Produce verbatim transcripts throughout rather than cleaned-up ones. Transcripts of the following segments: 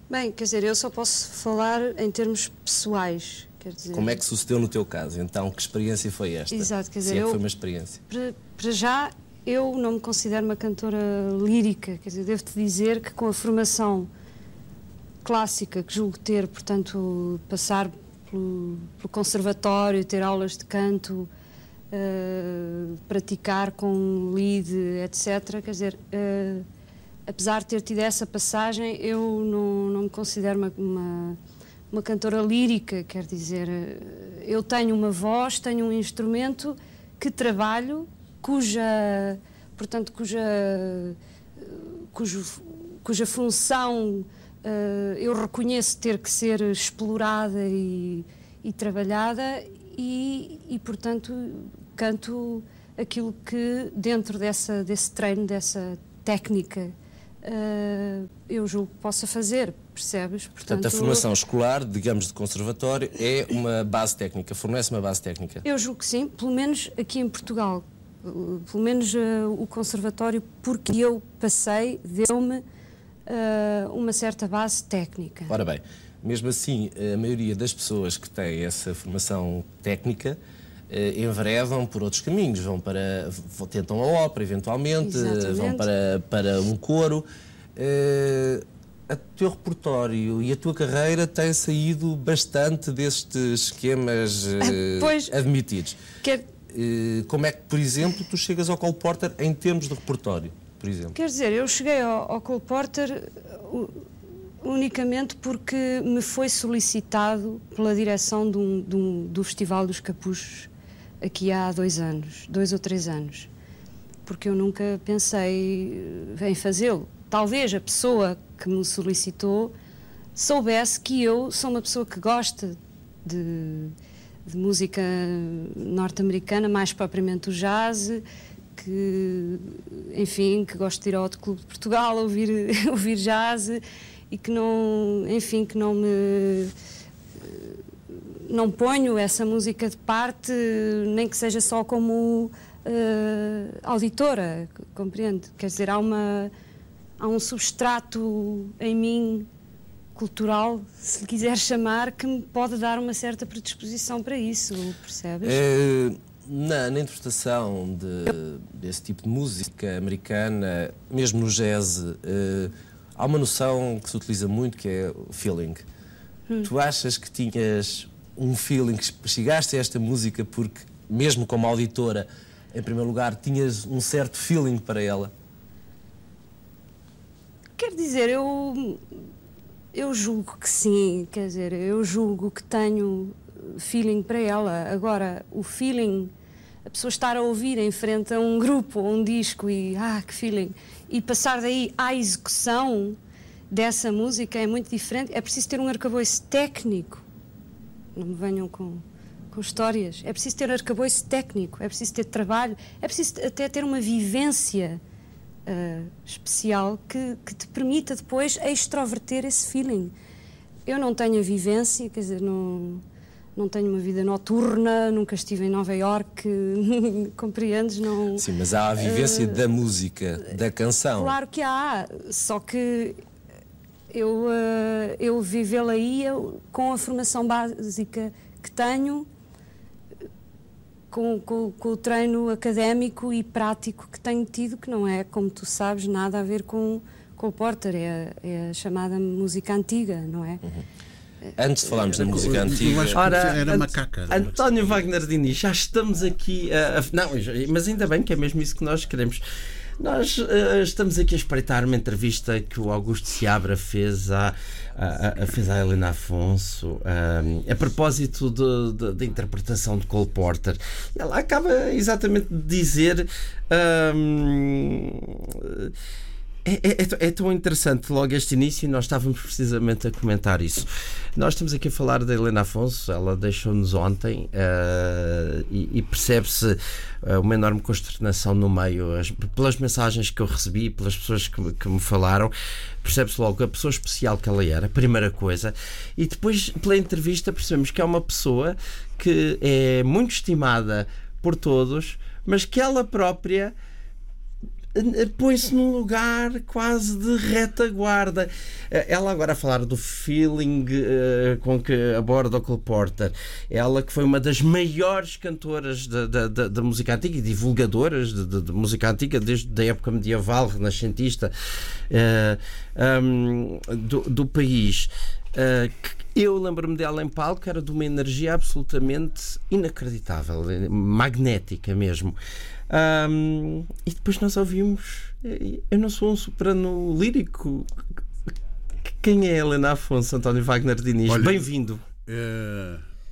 Bem, quer dizer, eu só posso falar em termos pessoais. Quer dizer... Como é que sucedeu no teu caso? Então, que experiência foi esta? Exato, quer dizer, Se é que eu, foi uma experiência. Para, para já, eu não me considero uma cantora lírica. Quer dizer, devo-te dizer que com a formação clássica que julgo ter, portanto, passar pelo, pelo conservatório, ter aulas de canto, uh, praticar com lead, etcétera. Quer dizer, uh, apesar de ter tido essa passagem, eu não, não me considero uma, uma, uma cantora lírica. Quer dizer, eu tenho uma voz, tenho um instrumento que trabalho, cuja, portanto, cuja, cujo, cuja função Uh, eu reconheço ter que ser explorada e, e trabalhada e, e, portanto, canto aquilo que, dentro dessa, desse treino, dessa técnica, uh, eu julgo que possa fazer, percebes? Portanto, Portanto, a formação escolar, digamos, de conservatório, é uma base técnica, fornece uma base técnica? Eu julgo que sim, pelo menos aqui em Portugal. Uh, pelo menos uh, o conservatório, porque eu passei, deu-me Uh, uma certa base técnica. Ora bem, mesmo assim, a maioria das pessoas que têm essa formação técnica uh, enveredam por outros caminhos, vão para, tentam a ópera, eventualmente, uh, vão para, para um coro. Uh, o teu repertório e a tua carreira têm saído bastante destes esquemas uh, pois, admitidos. Quer... Uh, como é que, por exemplo, tu chegas ao Cole Porter em termos de repertório? Por exemplo. Quer dizer, eu cheguei ao, ao Cole Porter unicamente porque me foi solicitado pela direção de um, de um, do Festival dos Capuchos aqui há dois anos, dois ou três anos, porque eu nunca pensei em fazê-lo. Talvez a pessoa que me solicitou soubesse que eu sou uma pessoa que gosta de, de música norte-americana, mais propriamente o jazz, que, enfim, que gosto de ir ao Hot Club de Portugal a ouvir, ouvir jazz e que não, enfim, que não me... não ponho essa música de parte, nem que seja só como uh, auditora, compreende? Quer dizer, há, uma, há um substrato em mim cultural, se lhe quiser chamar, que me pode dar uma certa predisposição para isso, percebes? É... Na, na interpretação de, desse tipo de música americana, mesmo no jazz, uh, há uma noção que se utiliza muito, que é o feeling. Hum. Tu achas que tinhas um feeling, que chegaste a esta música porque, mesmo como auditora, em primeiro lugar, tinhas um certo feeling para ela? Quer dizer, eu, eu julgo que sim, quer dizer, eu julgo que tenho feeling para ela. Agora, o feeling, a pessoa estar a ouvir em frente a um grupo ou um disco e, ah, que feeling, e passar daí à execução dessa música é muito diferente. É preciso ter um arcabouço técnico. Não me venham com, com histórias. É preciso ter um arcabouço técnico, é preciso ter trabalho, é preciso até ter uma vivência uh, especial que, que te permita depois extroverter esse feeling. Eu não tenho a vivência, quer dizer, não... não tenho uma vida noturna, nunca estive em Nova Iorque, compreendes? Não... Sim, mas há a vivência uh, da música, da canção. Claro que há, só que eu, uh, eu vivê-la aí eu, com a formação básica que tenho, com, com, com o treino académico e prático que tenho tido, que não é, como tu sabes, nada a ver com, com o Porter, é, é a chamada música antiga, não é? Uhum. Antes de falarmos da música antiga... Ora, era macaca. António Wagner Diniz, já estamos aqui a, a, não, mas ainda bem que é mesmo isso que nós queremos. Nós uh, estamos aqui a espreitar uma entrevista que o Augusto Seabra fez à, a, a, fez à Helena Afonso um, a propósito da interpretação de Cole Porter. Ela acaba exatamente de dizer... Um, É, é, é tão interessante logo este início e nós estávamos precisamente a comentar isso. Nós estamos aqui a falar da Helena Afonso, ela deixou-nos ontem uh, e, e percebe-se uh, uma enorme consternação no meio. As, pelas mensagens que eu recebi, pelas pessoas que, que me falaram, percebe-se logo a pessoa especial que ela era, primeira coisa, e depois pela entrevista percebemos que é uma pessoa que é muito estimada por todos, mas que ela própria põe-se num lugar quase de retaguarda. Ela agora a falar do feeling uh, com que aborda o Cole Porter, ela que foi uma das maiores cantoras da, da, da, da música antiga e divulgadoras de, de, de música antiga desde a época medieval, renascentista uh, um, do, do país. Uh, eu lembro-me dela em palco, era de uma energia absolutamente inacreditável, magnética mesmo. Um, e depois nós ouvimos. Eu não sou um soprano lírico. Quem é Helena Afonso, António Wagner Diniz? Bem-vindo. É...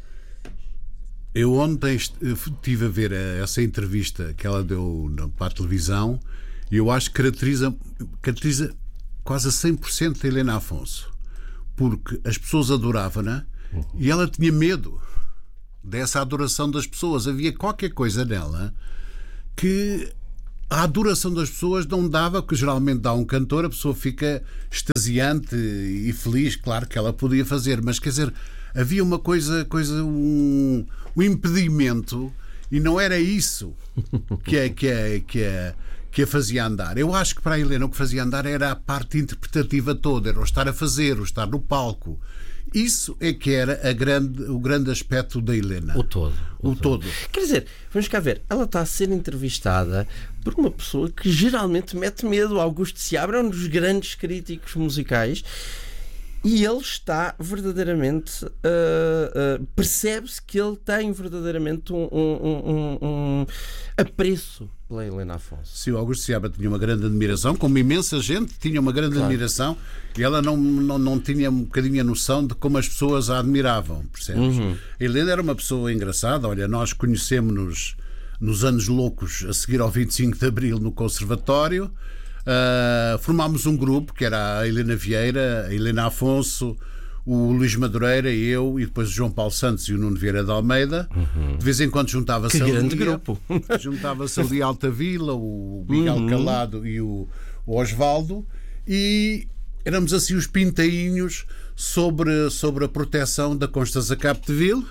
Eu ontem estive a ver essa entrevista que ela deu para a televisão e eu acho que caracteriza, caracteriza quase a cem por cento a Helena Afonso, porque as pessoas adoravam-na e ela tinha medo dessa adoração das pessoas. Havia qualquer coisa nela que a adoração das pessoas não dava, que geralmente dá um cantor, a pessoa fica extasiante e feliz, claro que ela podia fazer, mas quer dizer, havia uma coisa, coisa um, um impedimento e não era isso que a, que, a, que, a, que a fazia andar. Eu acho que para a Helena o que fazia andar era a parte interpretativa toda, era o estar a fazer, o estar no palco. Isso é que era a grande, o grande aspecto da Helena. O todo. O, o todo. todo. Quer dizer, vamos cá ver, ela está a ser entrevistada por uma pessoa que geralmente mete medo. Augusto Seabra é um dos grandes críticos musicais e ele está verdadeiramente... Uh, uh, percebe-se que ele tem verdadeiramente um, um, um, um apreço pela Helena Afonso. Sim, o Augusto Seabra tinha uma grande admiração, como imensa gente tinha uma grande claro. admiração, e ela não, não, não tinha um bocadinho a noção de como as pessoas a admiravam, percebes? Uhum. A Helena era uma pessoa engraçada. Olha, nós conhecemos-nos nos anos loucos a seguir ao vinte e cinco de Abril no Conservatório. Uh, formámos um grupo que era a Helena Vieira, a Helena Afonso, o Luís Madureira, eu e depois o João Paulo Santos e o Nuno Vieira de Almeida. Uhum. De vez em quando juntava-se que ali, grande grupo. Juntava-se ali a Altavila, o Miguel uhum. Calado e o, o Osvaldo, e éramos assim os pintainhos sobre, sobre a proteção da Constança Capdeville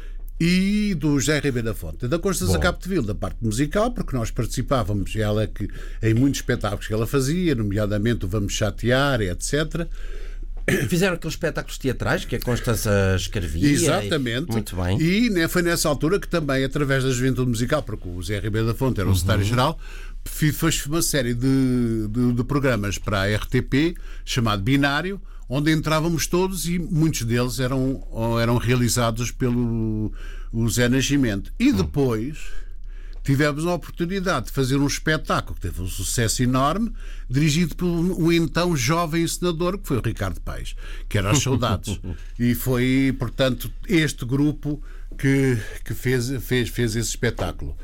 e do José Ribeiro da Fonte. Da Constança Capdeville, da parte musical, porque nós participávamos ela que, em muitos espetáculos que ela fazia, nomeadamente o Vamos Chatear, etcétera. Fizeram aqueles espetáculos teatrais que a Constança escrevia. Exatamente. E... Muito bem. E né, foi nessa altura que também, através da Juventude Musical, porque o José Ribeiro da Fonte era o uhum. secretário-geral, fez uma série de, de, de programas para a R T P, chamado Binário, onde entrávamos todos e muitos deles eram, eram realizados pelo o Zé Nascimento. E depois tivemos a oportunidade de fazer um espetáculo que teve um sucesso enorme, dirigido por um então jovem encenador, que foi o Ricardo Paes, que era As Saudades. E foi, portanto, este grupo que, que fez, fez, fez esse espetáculo.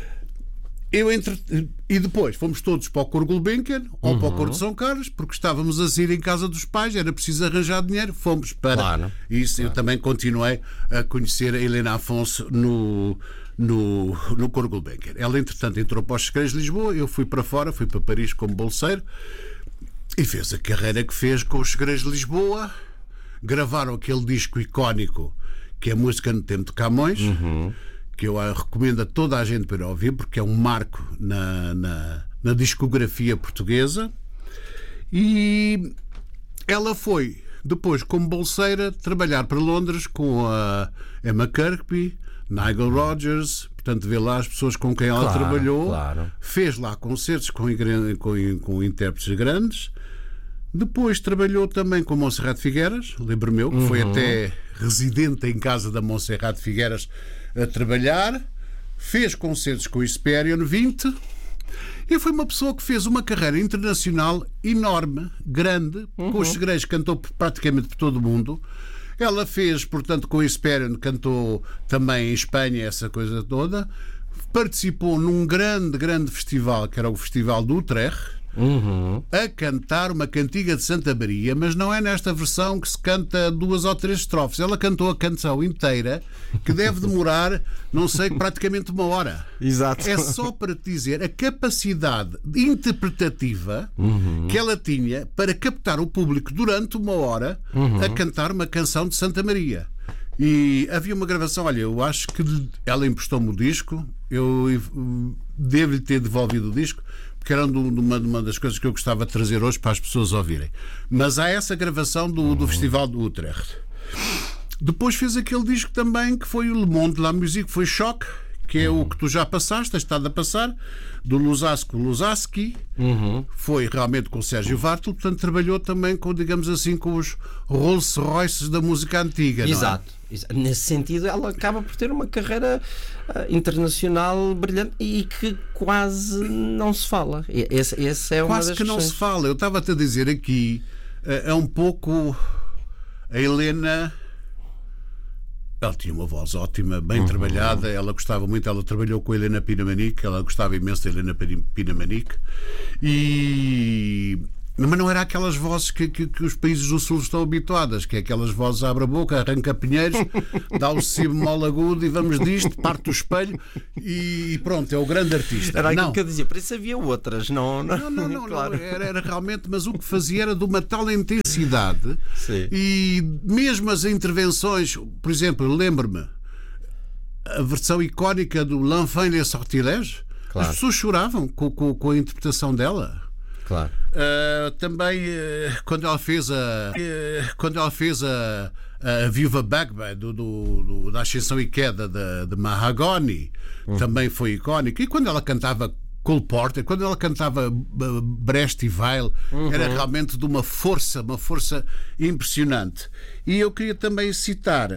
Eu entre... E depois fomos todos para o Coro Gulbenkian ou uhum. para o Coro de São Carlos, porque estávamos a sair em casa dos pais, era preciso arranjar dinheiro, fomos para claro. isso. Claro. Eu também continuei a conhecer a Helena Afonso no, no, no Coro Gulbenkian. Ela, entretanto, entrou para os Segredos de Lisboa, eu fui para fora, fui para Paris como bolseiro e fez a carreira que fez com os Segredos de Lisboa. Gravaram aquele disco icónico que é a Música no Tempo de Camões. Uhum. Que eu recomendo a toda a gente para ouvir, porque é um marco na, na, na discografia portuguesa. E ela foi, depois, como bolseira, trabalhar para Londres com a Emma Kirkby, Nigel Rodgers, portanto, vê lá as pessoas com quem ela claro, trabalhou, claro. Fez lá concertos com, com, com intérpretes grandes. Depois trabalhou também com Monserrate Figueiras, lembro-me eu, que uhum. foi até residente em casa da Monserrate Figueiras a trabalhar, fez concertos com o Hesperion vinte e foi uma pessoa que fez uma carreira internacional enorme, grande, uhum. com os Segredos, cantou praticamente por todo o mundo. Ela fez, portanto, com o Hesperion, cantou também em Espanha, essa coisa toda. Participou num grande, grande festival, que era o Festival do Utrecht, Uhum. a cantar uma cantiga de Santa Maria, mas não é nesta versão que se canta duas ou três estrofes. Ela cantou a canção inteira, que deve demorar, não sei, praticamente uma hora. Exato. É só para te dizer a capacidade interpretativa uhum. que ela tinha para captar o público durante uma hora uhum. a cantar uma canção de Santa Maria. E havia uma gravação, olha, eu acho que ela emprestou-me o disco, eu devo-lhe ter devolvido o disco, que era uma, uma das coisas que eu gostava de trazer hoje para as pessoas ouvirem. Mas há essa gravação do, do Festival de Utrecht. Depois fez aquele disco também que foi o Le Monde de la Musique, foi Choque, que é o que tu já passaste, tens estado a passar, do Lusasco Lusaski, uhum. Foi realmente com o Sérgio Vartel, portanto trabalhou também com, digamos assim, com os Rolls Royces da música antiga. Exato. Não é? Nesse sentido, ela acaba por ter uma carreira uh, internacional brilhante e que quase não se fala. Esse, esse é uma quase das que não questões. se fala. Eu estava-te a dizer aqui, uh, é um pouco a Helena. Ela tinha uma voz ótima, bem uhum. trabalhada, ela gostava muito, ela trabalhou com a Helena Pinamanique, ela gostava imenso da Helena Pinamanique, e... mas não era aquelas vozes que, que, que os países do Sul estão habituadas, que é aquelas vozes abre a boca, arranca pinheiros, dá o si bemol agudo e vamos disto, parte o espelho e pronto, é o grande artista. Era aquilo não. que eu dizia, por isso havia outras, não? Não, não, não, claro. não era, era realmente, mas o que fazia era de uma tal intensidade. Sim. E mesmo as intervenções, por exemplo, eu lembro-me a versão icónica do L'Enfant et les Sortilèges, claro. As pessoas choravam com, com, com a interpretação dela. Claro. Uh, também uh, quando ela fez a uh, quando ela fez a, a Viva Bagba do, do, do, da Ascensão e Queda de, de Mahagoni, uhum. também foi icónico. E quando ela cantava Cole Porter, quando ela cantava Brecht e Weil, uhum. era realmente de uma força, uma força impressionante. E eu queria também citar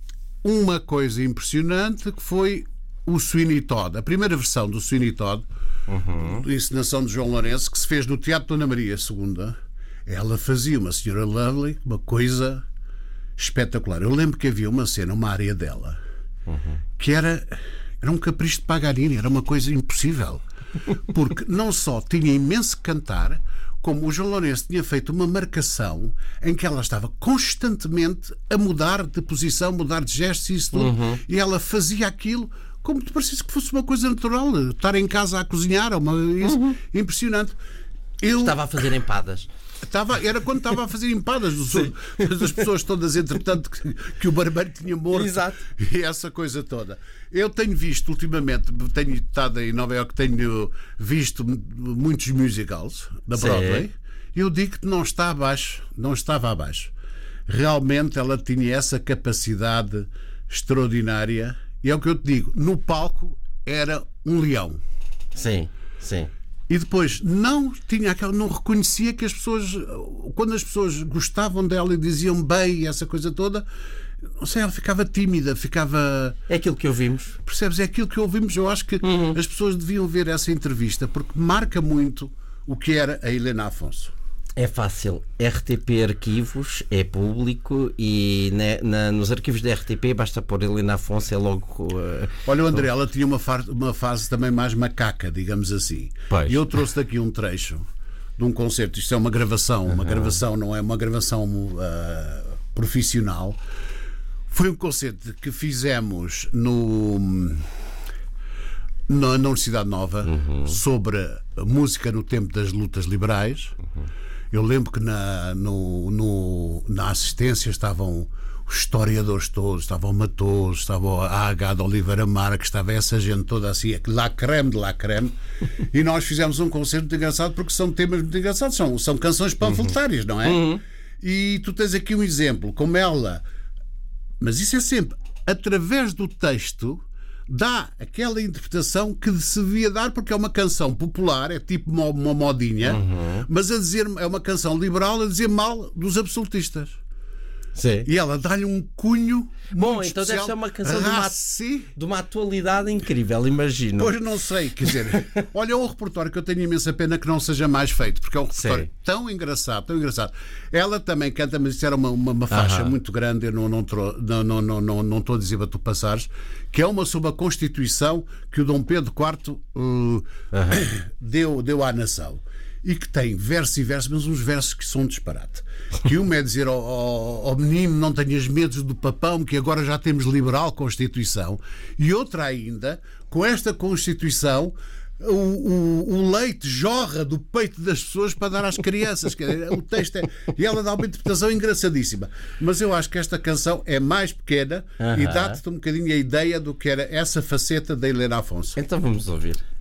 uma coisa impressionante que foi o Sweeney Todd, a primeira versão do Sweeney Todd, uhum. de encenação de João Lourenço, que se fez no Teatro Dona Maria segunda. Ela fazia uma senhora Lovely, uma coisa espetacular. Eu lembro que havia uma cena, uma área dela, uhum. que era, era um capricho de Paganini, era uma coisa impossível. Porque não só tinha imenso que cantar, como o João Lourenço tinha feito uma marcação em que ela estava constantemente a mudar de posição, mudar de gestos e isso tudo, uhum. e ela fazia aquilo como te parecia que fosse uma coisa natural, estar em casa a cozinhar, uma, isso, uhum. impressionante. Eu, estava a fazer empadas. Estava, era quando estava a fazer empadas das pessoas todas, entretanto, que, que o barbeiro tinha morto. Exato. E essa coisa toda. Eu tenho visto ultimamente, tenho estado em Nova Iorque, tenho visto muitos musicals da Broadway. Eu digo que não está abaixo, não estava abaixo. Realmente ela tinha essa capacidade extraordinária. E é o que eu te digo, no palco era um leão. Sim, sim. E depois não tinha aquela, não reconhecia que as pessoas, quando as pessoas gostavam dela e diziam bem, essa coisa toda, não sei, ela ficava tímida, ficava. É aquilo que ouvimos. Percebes? É aquilo que ouvimos. Eu acho que uhum. as pessoas deviam ver essa entrevista porque marca muito o que era a Helena Afonso. É fácil. R T P Arquivos é público e na, na, nos arquivos da R T P basta pôr Helena Afonso, é logo. Uh, Olha, o André, ela tinha uma, fa uma fase também mais macaca, digamos assim. Pois. E eu trouxe daqui um trecho de um concerto. Isto é uma gravação, uma uhum. gravação, não é uma gravação uh, profissional. Foi um concerto que fizemos no, na, na Universidade Nova uhum. sobre a música no tempo das lutas liberais. Uhum. Eu lembro que na, no, no, na assistência estavam os historiadores todos, estavam o Matoso, estava a H de Oliveira Marques, estava essa gente toda assim, la creme de la creme, e nós fizemos um concerto muito engraçado porque são temas muito engraçados, são, são canções panfletárias, não é? Uhum. E tu tens aqui um exemplo, como ela, mas isso é sempre através do texto. Dá aquela interpretação que se devia dar porque é uma canção popular, é tipo uma, uma modinha, uhum. mas a dizer, é uma canção liberal a dizer mal dos absolutistas. Sim. E ela dá-lhe um cunho. Bom, muito então especial. deve ser uma canção de uma, de uma atualidade incrível, imagino. Pois não sei, quer dizer, olha, é um repertório que eu tenho imensa pena que não seja mais feito, porque é um repertório Sim. tão engraçado, tão engraçado. Ela também canta, mas isso era uma, uma, uma faixa uh-huh. muito grande, eu não não estou não, não, não, não, não estou a dizer para tu passares, que é uma sobre a Constituição que o Dom Pedro quarto uh, uh-huh. deu, deu à nação. E que tem verso e verso, mas uns versos que são um disparate. Que uma é dizer ao, ao, ao menino não tenhas medo do papão, que agora já temos liberal Constituição. E outra ainda, com esta Constituição, o, o, o leite jorra do peito das pessoas para dar às crianças. O texto é... E ela dá uma interpretação engraçadíssima. Mas eu acho que esta canção é mais pequena uh-huh. e dá-te um bocadinho a ideia do que era essa faceta da Helena Afonso. Então vamos ouvir.